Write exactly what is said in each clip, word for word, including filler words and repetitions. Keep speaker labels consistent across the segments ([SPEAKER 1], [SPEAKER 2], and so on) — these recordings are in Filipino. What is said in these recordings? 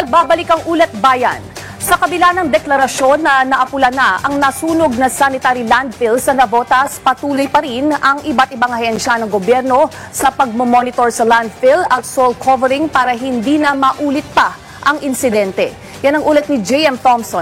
[SPEAKER 1] Nagbabalik ang Ulat Bayan. Sa kabila ng deklarasyon na naapula na ang nasunog na sanitary landfill sa Navotas, patuloy pa rin ang iba't ibang ahensya ng gobyerno sa pagmomonitor sa landfill at soil covering para hindi na maulit pa ang insidente. Yan ang ulat ni J M Thompson.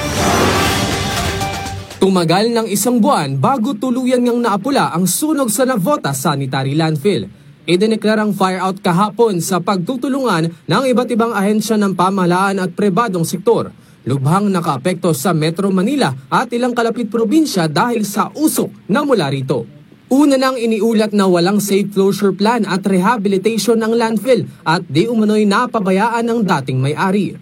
[SPEAKER 2] Tumagal ng isang buwan bago tuluyan ngang naapula ang sunog sa Navotas sanitary landfill. Idineklarang fire out kahapon sa pagtutulungan ng iba't ibang ahensya ng pamahalaan at pribadong sektor. Lubhang nakaapekto sa Metro Manila at ilang kalapit probinsya dahil sa usok na mula rito. Una nang iniulat na walang safe closure plan at rehabilitation ng landfill at di umano'y napabayaan ng dating may-ari.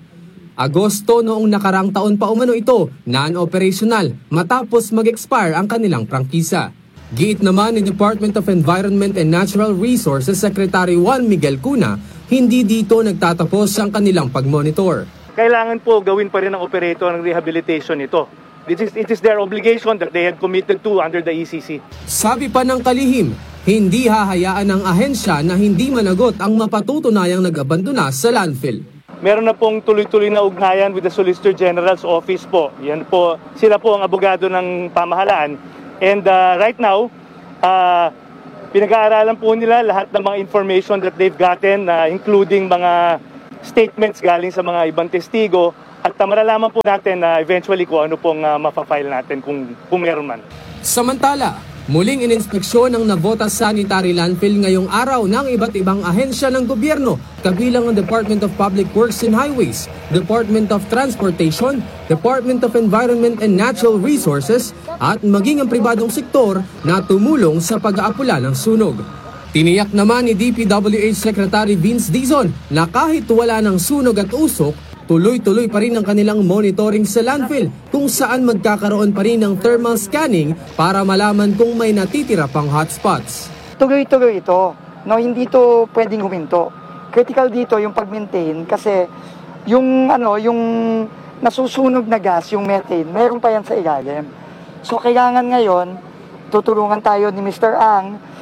[SPEAKER 2] Agosto noong nakarang taon pa umano ito, non-operational matapos mag-expire ang kanilang prangkisa. Giit naman ni Department of Environment and Natural Resources Secretary Juan Miguel Cuna, hindi dito nagtatapos ang kanilang pagmonitor.
[SPEAKER 3] Kailangan po gawin pa rin ng operator ng rehabilitation ito. This is, it is their obligation that they have committed to under the E C C.
[SPEAKER 2] Sabi pa ng kalihim, hindi hahayaan ng ahensya na hindi managot ang mapatutunayang nag-abandona sa landfill.
[SPEAKER 3] Meron na pong tuloy-tuloy na ugnayan with the Solicitor General's Office po. Yan po, sila po ang abogado ng pamahalaan. And uh, right now, uh, pinag-aaralan po nila lahat ng mga information that they've gotten, uh, including mga statements galing sa mga ibang testigo. At uh, malalaman po natin na uh, eventually kung ano pong uh, mapafile natin kung, kung meron man.
[SPEAKER 2] Samantala, muling ininspeksyon ng Navotas Sanitary Landfill ngayong araw ng iba't ibang ahensya ng gobyerno, kabilang ang Department of Public Works and Highways, Department of Transportation, Department of Environment and Natural Resources, at maging ang pribadong sektor na tumulong sa pag-aapula ng sunog. Tiniyak naman ni D P W H Secretary Vince Dizon na kahit wala ng sunog at usok, tuloy-tuloy pa rin ang kanilang monitoring sa landfill kung saan magkakaroon pa rin ng thermal scanning para malaman kung may natitira pang hotspots.
[SPEAKER 4] Tuloy-tuloy ito, no, hindi ito pwedeng huminto. Critical dito yung pag-maintain kasi yung, ano, yung nasusunog na gas, yung methane, meron pa yan sa ilalim. So kailangan ngayon, tutulungan tayo ni Mister Ang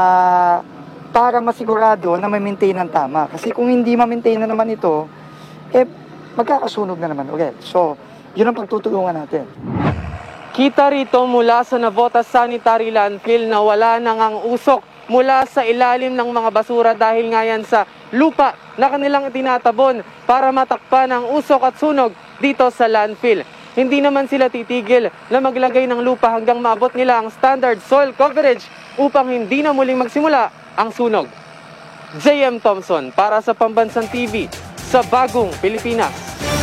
[SPEAKER 4] uh, para masigurado na ma-maintain ng tama. Kasi kung hindi ma-maintain na naman ito, eh, magkakasunog na naman ulit. So, yun ang pagtutulungan natin.
[SPEAKER 5] Kita rito mula sa Navotas Sanitary Landfill na wala nang ang usok mula sa ilalim ng mga basura dahil nga yan sa lupa na kanilang itinatabon para matakpan ang usok at sunog dito sa landfill. Hindi naman sila titigil na maglagay ng lupa hanggang maabot nila ang standard soil coverage upang hindi na muling magsimula ang sunog. J M Thompson para sa Pambansang T V sa Bagong Pilipinas.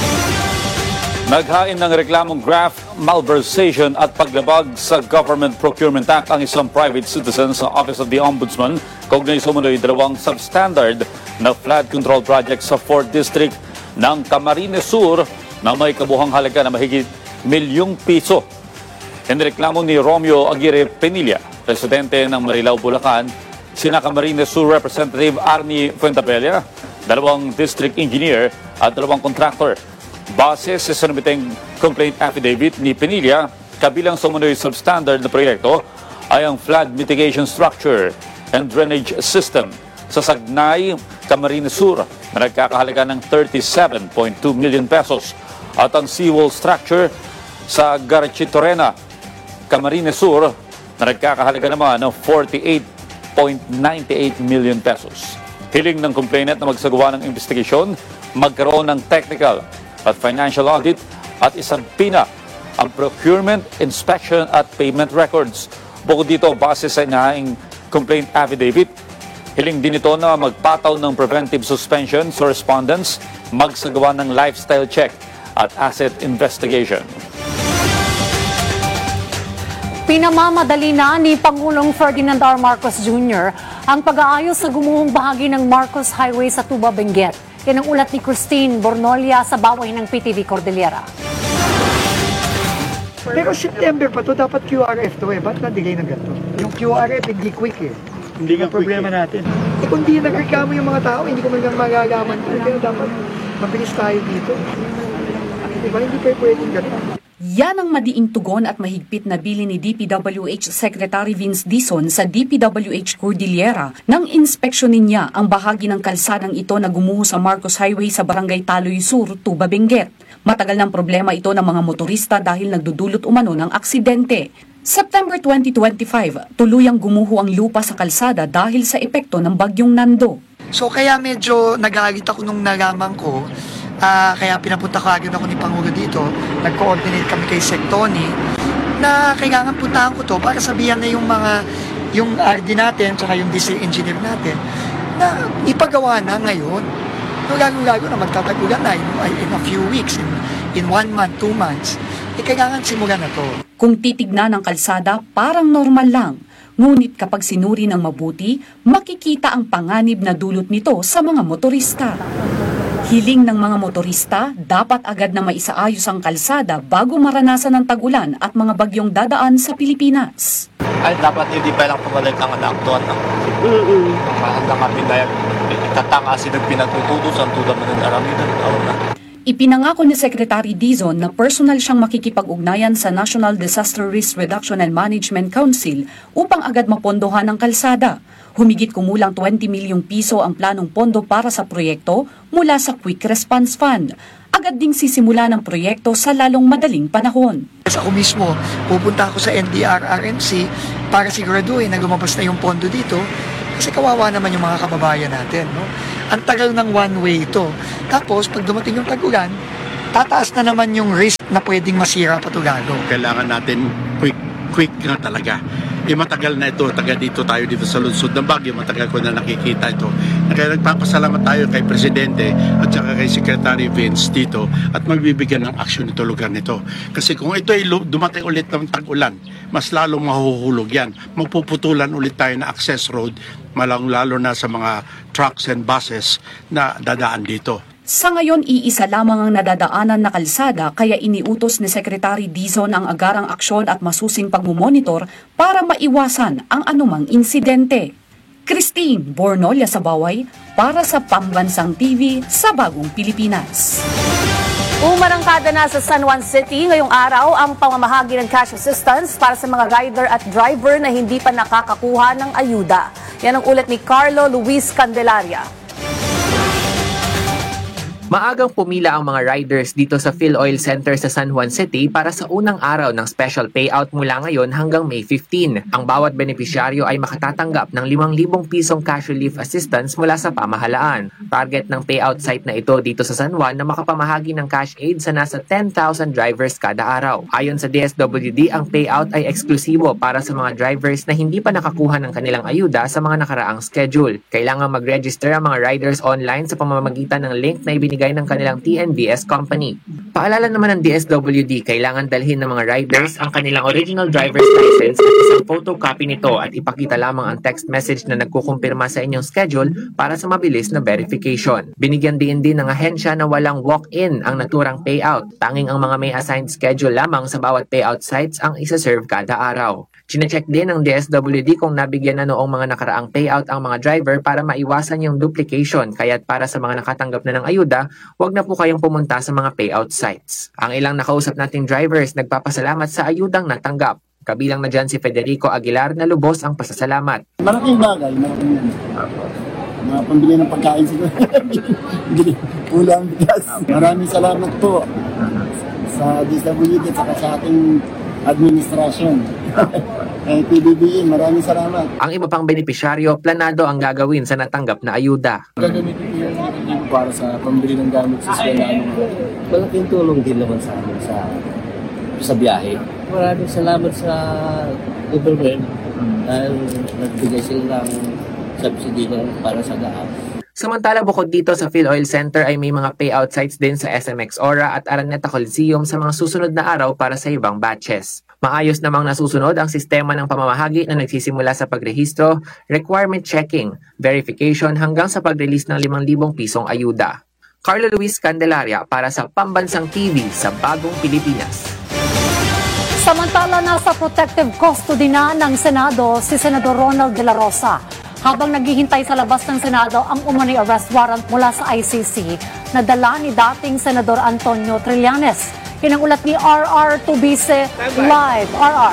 [SPEAKER 6] Naghain ng reklamong graft malversation at paglabag sa Government Procurement Act ang isang private citizen sa Office of the Ombudsman kaugnay sumunoy dalawang substandard na flood control project sa fourth District ng Camarines Sur na may kabuhang halaga na mahigit milyong piso. Inireklamo ni Romeo Aguirre Penilla, presidente ng Marilao, Bulacan, sina Camarines Sur Representative Arnie Fuentapella, dalawang district engineer at dalawang contractor. Base sa sinamiteng complaint affidavit ni Penilla, kabilang sumunoy substandard na proyekto ay ang flood mitigation structure and drainage system sa Sagnay, Camarines Sur na nagkakahalaga ng thirty-seven point two million pesos at ang seawall structure sa Garchitorena, Camarines Sur na nagkakahalaga naman ng forty-eight point nine eight million pesos. Hiling ng complainant na magsagawa ng investigasyon, magkaroon ng technical at financial audit at isang pina ang procurement, inspection at payment records. Bukod dito, base sa inahaing complaint affidavit, hiling din ito na magpataw ng preventive suspension sa respondents, magsagawa ng lifestyle check at asset investigation.
[SPEAKER 1] Pinamamadali na ni Pangulong Ferdinand R. Marcos Junior ang pag-aayos sa gumuhong bahagi ng Marcos Highway sa Tuba, Benguet. Yan ang ulat ni Christine Bornolia sa bawah ng P T V Cordillera.
[SPEAKER 4] Pero September pa to, dapat Q R F to eh. Ba't na-delay ng ganito? Yung Q R F hindi quick eh. Hindi nga problema natin. Eh kung di nagreklamo yung mga tao, hindi ko man magagaman. Kaya dapat mabilis tayo dito. Diba? Hindi pa pwedeng ganito.
[SPEAKER 1] Yan ang madiing tugon at mahigpit na bili ni D P W H Secretary Vince Dizon sa D P W H Cordillera nang inspeksyonin niya ang bahagi ng kalsadang ito na gumuho sa Marcos Highway sa Barangay Taloy Sur, Tuba, Benguet. Matagal ng problema ito ng mga motorista dahil nagdudulot umano ng aksidente. September twenty twenty-five, tuluyang gumuho ang lupa sa kalsada dahil sa epekto ng bagyong Nando.
[SPEAKER 4] So kaya medyo nagalit ako nung nalaman ko. Uh, kaya pinapunta ko agad ako ni Pangulo dito. Nag-coordinate kami kay Sec Tony na kailangan puntahan ko to para sabihan na yung mga yung R D natin tsaka yung diesel engineer natin na ipagawa na ngayon. No, lalo-lalo na magtatagulan na in, in a few weeks, in, in one month, two months. Eh, kailangan simulan na to.
[SPEAKER 1] Kung titignan ng kalsada, parang normal lang. Ngunit kapag sinuri ng mabuti, makikita ang panganib na dulot nito sa mga motorista. Hiling ng mga motorista, dapat agad na maisaayos ang kalsada bago maranasan ng tag-ulan at mga bagyong dadaan sa Pilipinas.
[SPEAKER 7] Ay, dapat hindi pa lang pumalik ang anak doon. Mm-hmm. Hanggang kami na itatanga silang pinatututusan tulad ng aramidan. Na.
[SPEAKER 1] Ipinangako ni Secretary Dizon na personal siyang makikipag-ugnayan sa National Disaster Risk Reduction and Management Council upang agad mapondohan ang kalsada. Humigit kumulang twenty milyong piso ang planong pondo para sa proyekto mula sa Quick Response Fund. Agad ding sisimula ng proyekto sa lalong madaling panahon.
[SPEAKER 4] Ako mismo, pupunta ako sa N D R R M C para siguraduhin na lumabas na yung pondo dito kasi kawawa naman yung mga kababayan natin. No? Ang tagal ng one way ito. Tapos, pag dumating yung tag-ulan, tataas na naman yung risk na pwedeng masira pa ito lalo.
[SPEAKER 8] Kailangan natin quick, quick na talaga. Eh, matagal na ito, taga dito tayo dito sa lungsod ng Baguio, matagal ko na nakikita ito. Kaya nagpapasalamat tayo kay Presidente at saka kay Secretary Vince dito at magbibigyan ng aksyon ito lugar nito. Kasi kung ito ay dumating ulit ng tag-ulan, mas lalong mahuhulog yan. Magpuputulan ulit tayo na access road, malang lalo na sa mga trucks and buses na dadaan dito.
[SPEAKER 1] Sa ngayon, iisa lamang ang nadadaanan na kalsada kaya iniutos ni Secretary Dizon ang agarang aksyon at masusing pagmumonitor para maiwasan ang anumang insidente. Christine Bornolia Sabaway para sa Pambansang T V sa Bagong Pilipinas. Umarangkada na sa San Juan City ngayong araw ang pamamahagi ng cash assistance para sa mga rider at driver na hindi pa nakakakuha ng ayuda. Yan ang ulat ni Carlo Luis Candelaria.
[SPEAKER 9] Maagang pumila ang mga riders dito sa Philoil Center sa San Juan City para sa unang araw ng special payout mula ngayon hanggang May fifteenth. Ang bawat benepisyaryo ay makatatanggap ng limang libong pisong cash relief assistance mula sa pamahalaan. Target ng payout site na ito dito sa San Juan na makapamahagi ng cash aid sa nasa ten thousand drivers kada araw. Ayon sa D S W D, ang payout ay eksklusibo para sa mga drivers na hindi pa nakakuha ng kanilang ayuda sa mga nakaraang schedule. Kailangan mag-register ang mga riders online sa pamamagitan ng link na ibinigay ng kanilang T N B S company. Paalala naman ng D S W D, kailangan dalhin ng mga riders ang kanilang original driver's license at isang photocopy nito at ipakita lamang ang text message na nagkukumpirma sa inyong schedule para sa mabilis na verification. Binigyan din din ng ahensya na walang walk-in ang naturang payout. Tanging ang mga may assigned schedule lamang sa bawat payout sites ang isa-serve kada araw. Chine-check din ng D S W D kung nabigyan na noong mga nakaraang payout ang mga driver para maiwasan yung duplication, kaya't para sa mga nakatanggap na ng ayuda, huwag na po kayong pumunta sa mga payout sites. Ang ilang nakausap nating drivers nagpapasalamat sa ayudang natanggap. Kabilang na dyan si Federico Aguilar na lubos ang pasasalamat.
[SPEAKER 10] Malaking bagay, malaking mga pambili ng pagkain siguro. Ulang bigas. Maraming salamat po sa D S W D at sa ating administrasyon. Eh, P B B E, maraming salamat.
[SPEAKER 9] Ang iba pang benepisyaryo, planado ang gagawin sa natanggap na ayuda.
[SPEAKER 10] Gagamitin ko yung para sa pambili ng gamit sa eskwela. Malaking tulong din naman sa amin sa sa biyahe. Maraming salamat sa government dahil nagbigay sila ng subsidy para sa daan.
[SPEAKER 9] Samantala, bukod dito sa Philoil Center ay may mga payout sites din sa S M X Ora at Araneta Coliseum sa mga susunod na araw para sa ibang batches. Maayos namang nasusunod ang sistema ng pamamahagi na nagsisimula sa pagrehistro, requirement checking, verification hanggang sa pag-release ng limang libong pisong ayuda. Carlo Luis Candelaria para sa Pambansang T V sa Bagong Pilipinas.
[SPEAKER 11] Samantala, nasa protective custody na ng Senado si Senador Ronald De La Rosa. Habang naghihintay sa labas ng Senado ang umano'y arrest warrant mula sa I C C na dala ni dating Senador Antonio Trillanes. Yan ang ulat ni R R Tubise live. R R.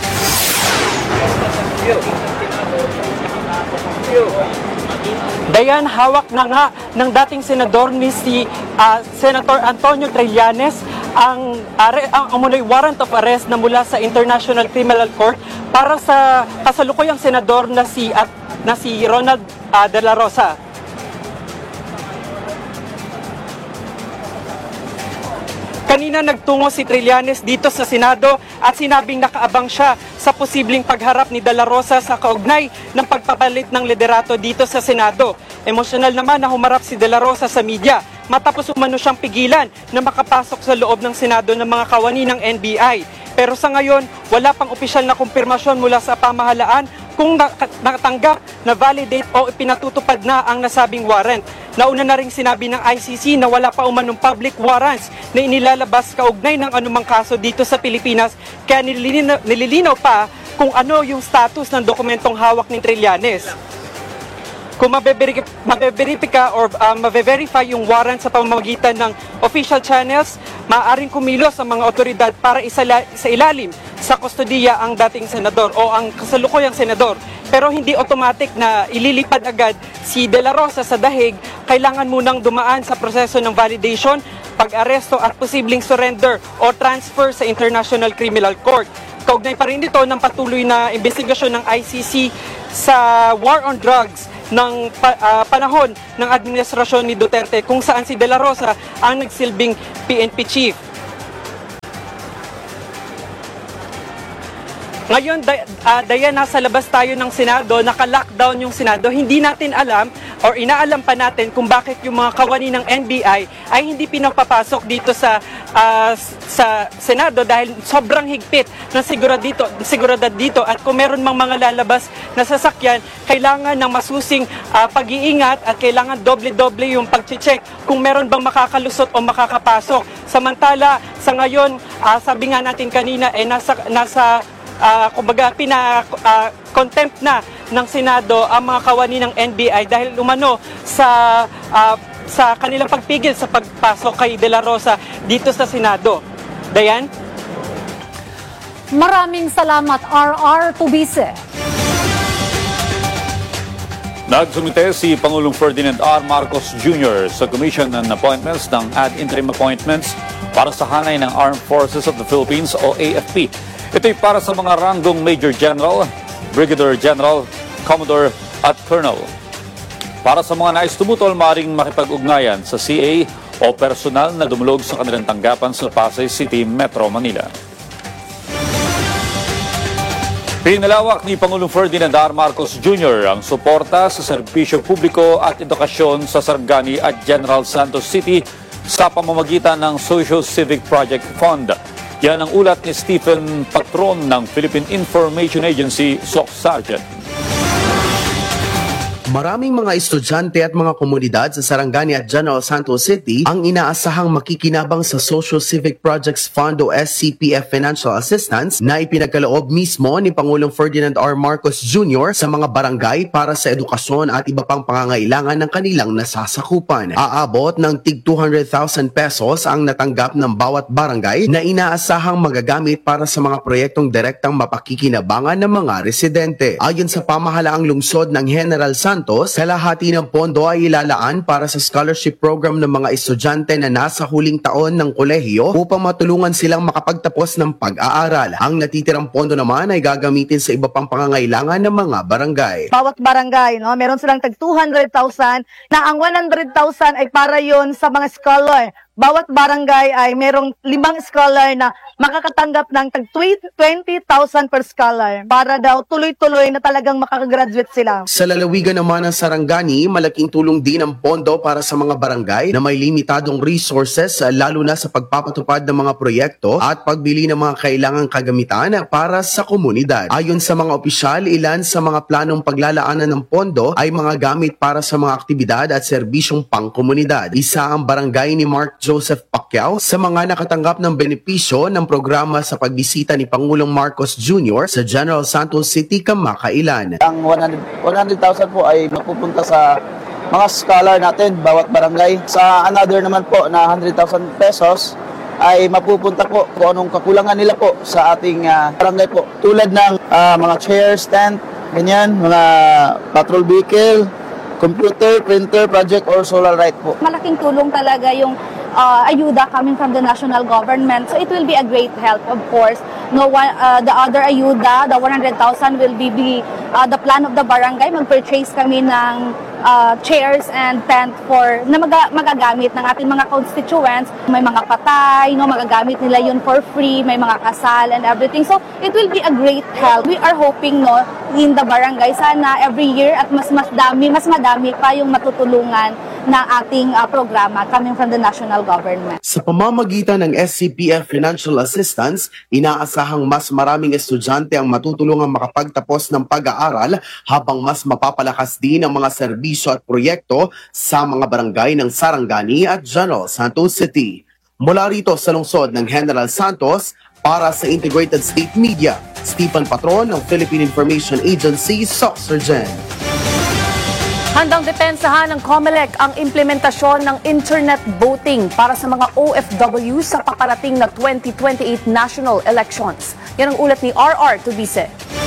[SPEAKER 5] Dayan, hawak na nga ng dating senador ni si uh, Senator Antonio Trillanes ang, are, ang umunoy warrant of arrest na mula sa International Criminal Court para sa kasalukuyang senador na si, at, na si Ronald uh, De La Rosa. Kanina nagtungo si Trillanes dito sa Senado at sinabing nakaabang siya sa posibleng pagharap ni De La Rosa sa kaugnay ng pagpapalit ng liderato dito sa Senado. Emosyonal naman na humarap si De La Rosa sa media matapos umano siyang pigilan na makapasok sa loob ng Senado ng mga kawani ng N B I. Pero sa ngayon, wala pang opisyal na kumpirmasyon mula sa pamahalaan kung nakatanggap, na-validate o ipinatutupad na ang nasabing warrant. Nauna na ring sinabi ng I C C na wala pa umanong public warrants na inilalabas kaugnay ng anumang kaso dito sa Pilipinas, kaya nililinaw, nililinaw pa kung ano yung status ng dokumentong hawak ni Trillanes. Kung mabeverifika or uh, mabe-verify yung warrant sa pamamagitan ng official channels, maaaring kumilos ang mga otoridad para isala, sa ilalim sa kustodiya ang dating senador o ang kasalukuyang senador. Pero hindi automatic na ililipad agad si De La Rosa sa dahig. Kailangan munang dumaan sa proseso ng validation, pag-aresto at posibleng surrender o transfer sa International Criminal Court. Kaugnay pa rin dito ng patuloy na investigasyon ng I C C sa war on drugs ng pa, uh, panahon ng administrasyon ni Duterte kung saan si De La Rosa ang nagsilbing P N P chief. Ngayon, day, uh, Dayan, nasa labas tayo ng Senado, naka-lockdown yung Senado. Hindi natin alam or inaalam pa natin kung bakit yung mga kawani ng N B I ay hindi pinapapasok dito sa uh, sa Senado dahil sobrang higpit ng sigurad dito, seguridad dito. At kung meron mang mga lalabas na sasakyan, kailangan ng masusing uh, pag-iingat at kailangan doble-doble yung pag-check kung meron bang makakalusot o makakapasok. Samantala, sa ngayon, uh, sabi nga natin kanina, eh, nasa, nasa Uh, kumbaga, pina-contempt uh, na ng Senado ang mga kawani ng N B I dahil umano sa, uh, sa kanilang pagpigil sa pagpasok kay De La Rosa dito sa Senado. Dayan?
[SPEAKER 11] Maraming salamat, R R Tubise.
[SPEAKER 6] Nagsumite si Pangulong Ferdinand R. Marcos Junior sa Commission on Appointments ng Ad Interim Appointments para sa hanay ng Armed Forces of the Philippines o A F P. Ito'y para sa mga ranggong Major General, Brigadier General, Commodore at Colonel. Para sa mga nais tumutol, maaaring makipag-ugnayan sa C A o personal na dumulog sa kanilang tanggapan sa Pasay City, Metro Manila. Pinalawak ni Pangulong Ferdinand R. Marcos Junior ang suporta sa serbisyo publiko at edukasyon sa Sarangani at General Santos City sa pamamagitan ng Social Civic Project Fund. Yan ang ulat ni Stephen Patron ng Philippine Information Agency, S O C Sergeant.
[SPEAKER 12] Maraming mga estudyante at mga komunidad sa Sarangani at General Santos City ang inaasahang makikinabang sa Social Civic Projects Fund o S C P F Financial Assistance na ipinagkaloob mismo ni Pangulong Ferdinand R. Marcos Junior sa mga barangay para sa edukasyon at iba pang pangangailangan ng kanilang nasasakupan. Aabot ng tig two hundred thousand pesos ang natanggap ng bawat barangay na inaasahang magagamit para sa mga proyektong direktang mapakikinabangan ng mga residente. Ayon sa pamahalaang lungsod ng General Santos, kalahati ng pondo ay ilalaan para sa scholarship program ng mga estudyante na nasa huling taon ng kolehiyo upang matulungan silang makapagtapos ng pag-aaral. Ang natitirang pondo naman ay gagamitin sa iba pang pangangailangan ng mga barangay.
[SPEAKER 13] Bawat barangay, no, meron silang tag two hundred thousand na ang one hundred thousand ay para yon sa mga scholar. Bawat barangay ay merong limang scholar na makakatanggap ng tag twenty thousand per scholar para daw tuloy-tuloy na talagang makakagraduate sila.
[SPEAKER 12] Sa lalawigan naman ng Sarangani, malaking tulong din ang pondo para sa mga barangay na may limitadong resources lalo na sa pagpapatupad ng mga proyekto at pagbili ng mga kailangang kagamitan para sa komunidad. Ayon sa mga opisyal, ilan sa mga planong paglalaanan ng pondo ay mga gamit para sa mga aktibidad at serbisyong pangkomunidad. Isa ang barangay ni Mark Joseph Pacquiao sa mga nakatanggap ng benepisyo ng programa sa pagbisita ni Pangulong Marcos Junior sa General Santos City kamakailan.
[SPEAKER 14] Ang one hundred thousand po ay mapupunta sa mga scholar natin, bawat barangay. Sa another naman po na one hundred thousand pesos ay mapupunta po kung anong kakulangan nila po sa ating uh, barangay po. Tulad ng uh, mga chairs, tent, ganyan, mga patrol vehicle, computer, printer, project, or solar light po.
[SPEAKER 15] Malaking tulong talaga yung uh, ayuda coming from the national government. So it will be a great help, of course. No one, uh, the other ayuda, the one hundred thousand will be, be uh, the plan of the barangay. Mag-purchase kami ng uh, chairs and tent for na maga, magagamit ng ating mga constituents. May mga patay, no, magagamit nila yun for free, may mga kasal and everything. So it will be a great help. We are hoping, no, in the barangay, sana every year at mas mas dami, mas madami pa yung matutulungan ng ating uh, programa coming from the national government.
[SPEAKER 12] Sa pamamagitan ng S C P F Financial Assistance, inaasahang mas maraming estudyante ang matutulungang makapagtapos ng pag-aaral habang mas mapapalakas din ang mga serbisyo at proyekto sa mga barangay ng Sarangani at General Santos City. Mula rito sa lungsod ng General Santos, para sa Integrated State Media, Stephen Patron ng Philippine Information Agency, Soxergen.
[SPEAKER 1] Handang depensahan ng COMELEC ang implementasyon ng internet voting para sa mga O F W sa paparating na twenty twenty-eight national elections. Yan ang ulat ni R R Tubice.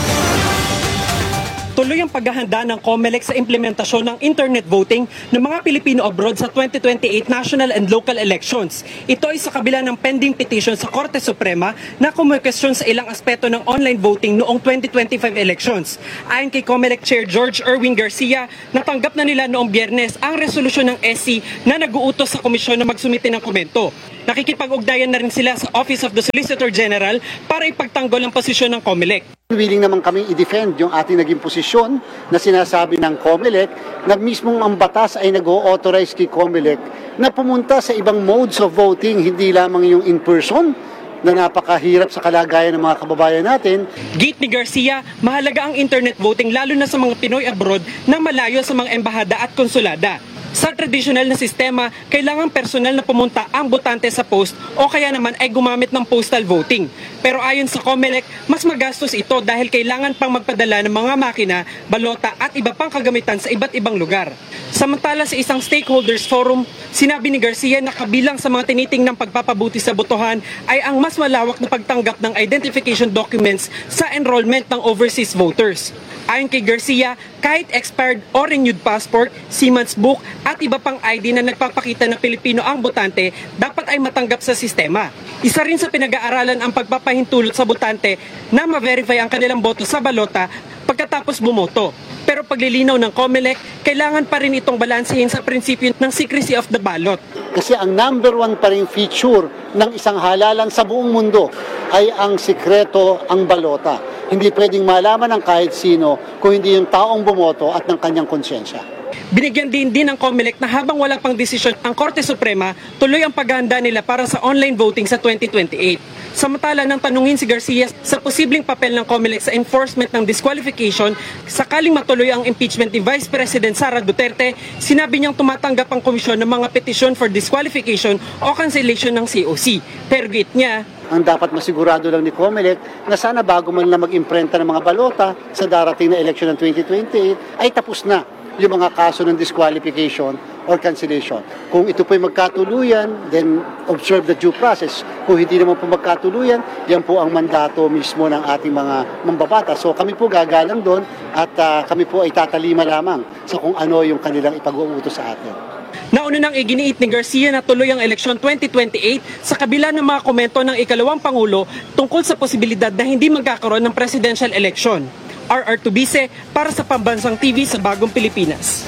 [SPEAKER 16] Tuloy ang paghahanda ng COMELEC sa implementasyon ng internet voting ng mga Pilipino abroad sa twenty twenty-eight national and local elections. Ito ay sa kabila ng pending petition sa Korte Suprema na kumukestyon sa ilang aspeto ng online voting noong twenty twenty-five elections. Ayon kay COMELEC Chair George Erwin Garcia, natanggap na nila noong Biyernes ang resolusyon ng S C na nag-uutos sa komisyon na magsumite ng komento. Nakikipag-ugnayan na rin sila sa Office of the Solicitor General para ipagtanggol ang posisyon ng COMELEC.
[SPEAKER 17] Willing naman kami i-defend yung ating naging posisyon na sinasabi ng COMELEC na mismong ang batas ay nag-o-authorize kay COMELEC na pumunta sa ibang modes of voting, hindi lamang yung in-person na napakahirap sa kalagayan ng mga kababayan natin.
[SPEAKER 16] Gate ni Garcia, mahalaga ang internet voting lalo na sa mga Pinoy abroad na malayo sa mga embahada at konsulada. Sa tradisyonal na sistema, kailangan personal na pumunta ang botante sa post o kaya naman ay gumamit ng postal voting. Pero ayon sa COMELEC, mas magastos ito dahil kailangan pang magpadala ng mga makina, balota at iba pang kagamitan sa iba't ibang lugar. Samantala sa isang stakeholders forum, sinabi ni Garcia na kabilang sa mga tinitingnang pagpapabuti sa botohan ay ang mas malawak na pagtanggap ng identification documents sa enrollment ng overseas voters. Ayon kay Garcia, kahit expired o renewed passport, Siemens book at iba pang I D na nagpapakita na Pilipino ang botante, dapat ay matanggap sa sistema. Isa rin sa pinag-aaralan ang pagpapahintulot sa botante na ma-verify ang kanilang boto sa balota pagkatapos bumoto. Pero paglilinaw ng COMELEC, kailangan pa rin itong balansehin sa prinsipyo ng secrecy of the ballot.
[SPEAKER 17] Kasi ang number one pa rin feature ng isang halalan sa buong mundo ay ang sikreto, ang balota. Hindi pwedeng malaman ng kahit sino kung hindi yung taong bumoto at ng kanyang konsyensya.
[SPEAKER 16] Binigyan din din ng COMELEC na habang wala pang desisyon ang Korte Suprema, tuloy ang paghahanda nila para sa online voting sa twenty twenty-eight. Samantala nang tanungin si Garcia sa posibleng papel ng COMELEC sa enforcement ng disqualification sakaling matuloy ang impeachment ni Vice President Sara Duterte, sinabi niyang tumatanggap ang komisyon ng mga petisyon for disqualification o cancellation ng C O C. Pero git niya,
[SPEAKER 17] ang dapat masigurado lang ni COMELEC na sana bago man lang mag-imprenta ng mga balota sa darating na election ng twenty twenty-eight ay tapos na yung mga kaso ng disqualification or cancellation. Kung ito po'y magkatuluyan, then observe the due process. Kung hindi naman po magkatuluyan, yan po ang mandato mismo ng ating mga mambabatas. So kami po gagalang doon at uh, kami po ay tatalima lamang sa kung ano yung kanilang ipag-uutos sa atin.
[SPEAKER 16] Nauna nang iginiit ni Garcia na tuloy ang eleksyon twenty twenty-eight sa kabila ng mga komento ng ikalawang Pangulo tungkol sa posibilidad na hindi magkakaroon ng presidential election. R R Tubice para sa Pambansang T V sa Bagong Pilipinas.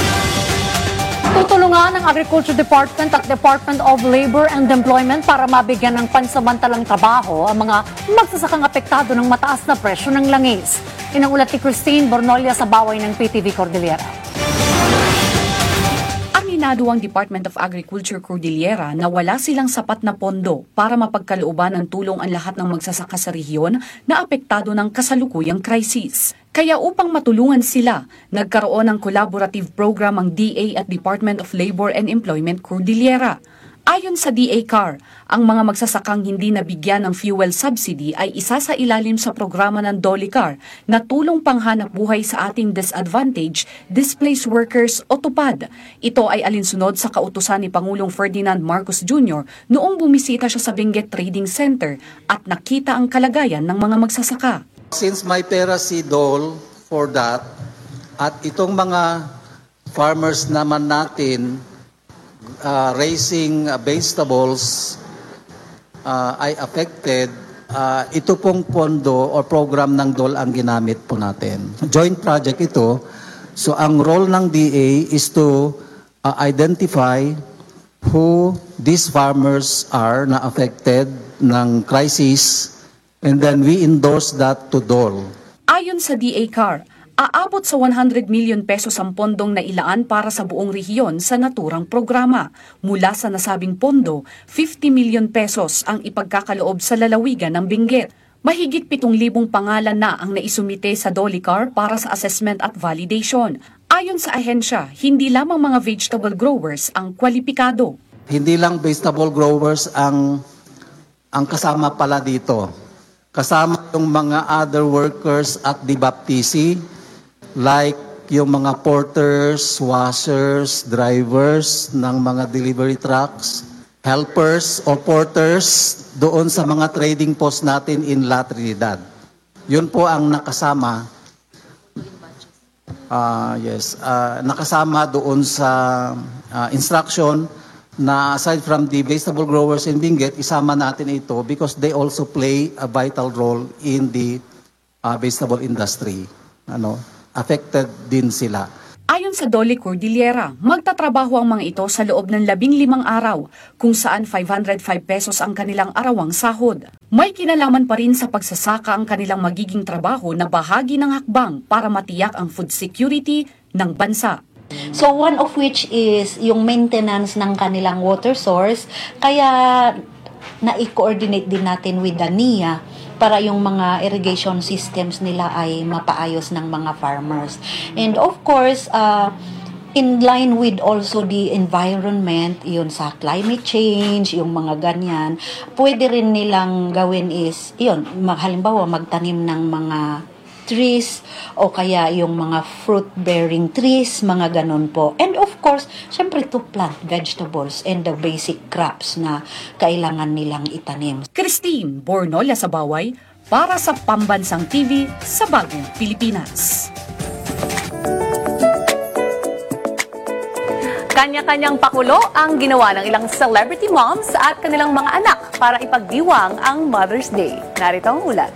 [SPEAKER 11] Tutulungan ng Agriculture Department at Department of Labor and Employment para mabigyan ng pansamantalang trabaho ang mga magsasakang apektado ng mataas na presyo ng langis. Inangulat ni Christine Bornolia sa baway ng P T V Cordillera.
[SPEAKER 18] Aminado ang Department of Agriculture Cordillera na wala silang sapat na pondo para mapagkalooban ng tulong ang lahat ng magsasaka sa rehiyon na apektado ng kasalukuyang krisis. Kaya upang matulungan sila, nagkaroon ng collaborative program ang D A at Department of Labor and Employment Cordillera. Ayon sa D A C A R, ang mga magsasakang hindi nabigyan ng fuel subsidy ay isa sa ilalim sa programa ng DOLICAR na tulong panghanap buhay sa ating disadvantaged displaced workers o TUPAD. Ito ay alinsunod sa kautusan ni Pangulong Ferdinand Marcos Junior noong bumisita siya sa Benguet Trading Center at nakita ang kalagayan ng mga magsasaka.
[SPEAKER 19] Since may pera si Dole for that, at itong mga farmers naman natin Uh, raising uh, vegetables uh, ay affected, uh, ito pong pondo o program ng D O L ang ginamit po natin. Joint project ito. So ang role ng D A is to uh, identify who these farmers are na affected ng crisis, and then we endorse that to D O L.
[SPEAKER 18] Ayon sa D A C A R, aabot sa one hundred million pesos ang pondong nailaan para sa buong rehiyon sa naturang programa. Mula sa nasabing pondo, fifty million pesos ang ipagkakaloob sa lalawigan ng Benguet. Mahigit pitong libong pangalan na ang naisumite sa DOLICAR para sa assessment at validation. Ayon sa ahensya, hindi lamang mga vegetable growers ang kwalipikado.
[SPEAKER 19] Hindi lang vegetable growers ang ang kasama pala dito. Kasama yung mga other workers at D B A P T C, like yung mga porters, washers, drivers ng mga delivery trucks, helpers o porters doon sa mga trading post natin in La Trinidad. Yun po ang nakasama. Uh, yes, uh, nakasama doon sa uh, instruction na aside from the vegetable growers in Benguet, isama natin ito because they also play a vital role in the uh, vegetable industry. Ano? Affected din sila.
[SPEAKER 18] Ayon sa Dolly Cordillera, magtatrabaho ang mga ito sa loob ng labing limang araw, kung saan five hundred five pesos ang kanilang arawang sahod. May kinalaman pa rin sa pagsasaka ang kanilang magiging trabaho na bahagi ng hakbang para matiyak ang food security ng bansa.
[SPEAKER 20] So one of which is yung maintenance ng kanilang water source, kaya na-coordinate din natin with the N I A para yung mga irrigation systems nila ay mapaayos ng mga farmers. And of course, uh, in line with also the environment, yun sa climate change, yung mga ganyan, pwede rin nilang gawin is, yun, halimbawa magtanim ng mga trees o kaya yung mga fruit-bearing trees, mga ganun po. And of course, syempre to plant vegetables and the basic crops na kailangan nilang itanim.
[SPEAKER 18] Christine Bornolia sa Baway para sa Pambansang T V sa Bagong Pilipinas.
[SPEAKER 1] Kanya-kanyang pakulo ang ginawa ng ilang celebrity moms at kanilang mga anak para ipagdiwang ang Mother's Day. Narito ang ulat.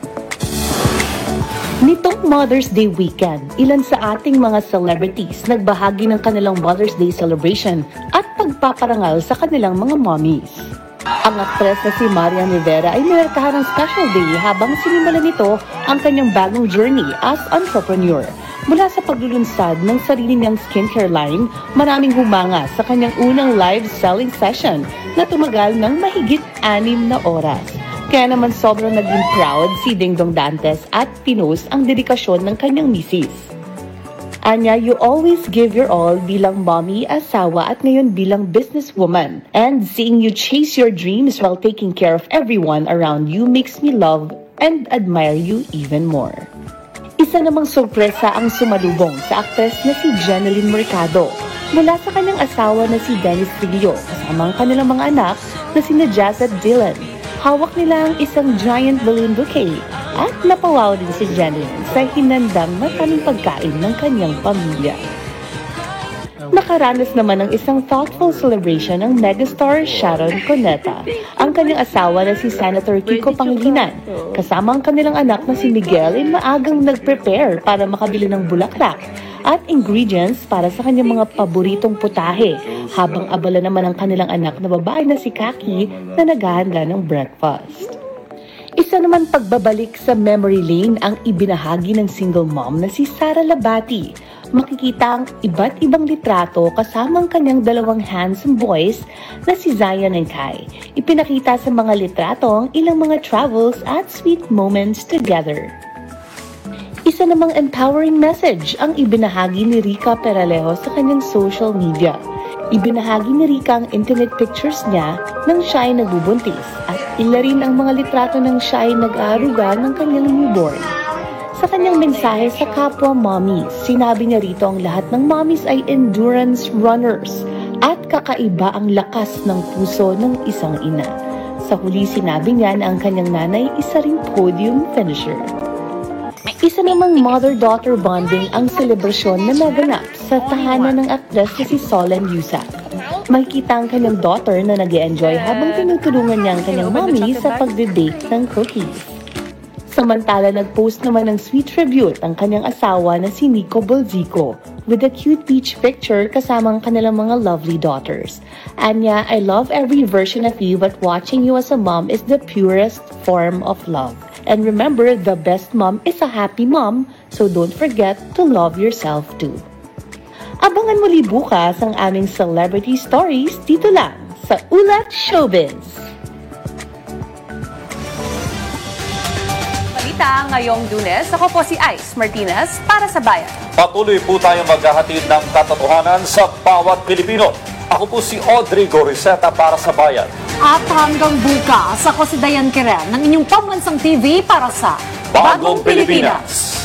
[SPEAKER 21] Nitong Mother's Day weekend, ilan sa ating mga celebrities nagbahagi ng kanilang Mother's Day celebration at pagpaparangal sa kanilang mga mommies. Ang aktres na si Marian Rivera ay nilartahan ng special day habang sinimulan nito ang kanyang bagong journey as entrepreneur. Mula sa paglulunsad ng sarili niyang skincare line, maraming humanga sa kanyang unang live selling session na tumagal ng mahigit anim na oras. Kaya naman sobrang naging proud si Dingdong Dantes at pinost ang dedikasyon ng kanyang misis. Anya, you always give your all bilang mommy, asawa at ngayon bilang businesswoman. And seeing you chase your dreams while taking care of everyone around you makes me love and admire you even more. Isa namang sorpresa ang sumalubong sa aktres na si Jeneline Mercado mula sa kanyang asawa na si Dennis Trillo kasama ang kanilang mga anak na sina Jazz at Dylan. Hawak nila ang isang giant balloon bouquet at napawaw din si Jeneline sa hinandang maraming pagkain ng kanyang pamilya. Nakaranas naman ng isang thoughtful celebration ng megastar Sharon Cuneta, ang kanyang asawa na si Senator Kiko Pangilinan. Kasama ang kanilang anak na si Miguel ay maagang nag-prepare para makabili ng bulaklak at ingredients para sa kanyang mga paboritong putahe, habang abala naman ang kanilang anak na babae na si Kaki na naghahanda ng breakfast. Isa naman pagbabalik sa memory lane ang ibinahagi ng single mom na si Sara Labati. Makikita ang iba't ibang litrato kasama ang kanyang dalawang handsome boys na si Zion and Kai. Ipinakita sa mga litrato ang ilang mga travels at sweet moments together. Isa namang empowering message ang ibinahagi ni Rica Peralejo sa kanyang social media. Ibinahagi ni Rica ang intimate pictures niya nang siya ay nagbubuntis at ila rin ang mga litrato ng siya ay nag-aaruga ng kanyang newborn. Sa kanyang mensahe sa kapwa mommies, sinabi niya rito ang lahat ng mommies ay endurance runners at kakaiba ang lakas ng puso ng isang ina. Sa huli sinabi niya na ang kanyang nanay isa ring podium finisher. Isa namang mother-daughter bonding ang selebrasyon na naganap sa tahanan ng aktres na si Solen Yusak. Makikita ang kanyang daughter na nag-e-enjoy habang tinutulungan niya ang kanyang mommy sa pagde-bake ng cookies. Samantala, nag-post naman ng sweet tribute ang kanyang asawa na si Nico Bolzico with a cute beach picture kasama ang kanilang mga lovely daughters. Anya, I love every version of you but watching you as a mom is the purest form of love. And remember, the best mom is a happy mom, so don't forget to love yourself too. Abangan muli bukas ang aming celebrity stories dito lang sa Ulat Showbiz.
[SPEAKER 1] Balita ngayong Lunes, ako po si Ice Martinez para sa Bayan.
[SPEAKER 6] Patuloy po tayong maghahatid ng katotohanan sa bawat Pilipino. Ako po si Audrey Goriseta para sa Bayan.
[SPEAKER 11] At hanggang bukas, ako si Dayan Kiren ng inyong pambansang T V para sa
[SPEAKER 6] Bagong Pilipinas.